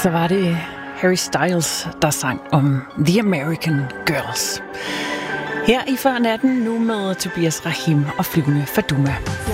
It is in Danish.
Så var det Harry Styles, der sang om The American Girls. Her i Før Natten nu med Tobias Rahim og Flyvende Faduma.